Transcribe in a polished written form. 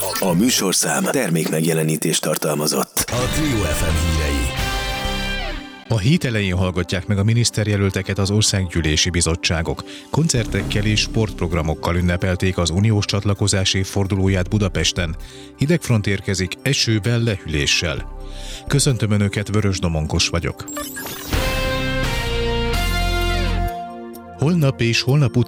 A műsorszám termékmegjelenítést tartalmazott. A Trio FM hírei. A hét elején hallgatják meg a miniszterjelölteket az országgyűlési bizottságok. Koncertekkel és sportprogramokkal ünnepelték az uniós csatlakozás évfordulóját Budapesten. Hidegfront érkezik esővel, lehűléssel. Köszöntöm Önöket, Vörös Domonkos vagyok. Holnap és holnap után